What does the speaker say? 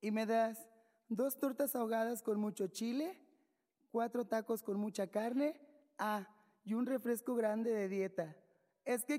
Y me das 2 tortas ahogadas con mucho chile, 4 tacos con mucha carne, y un refresco grande de dieta. Es que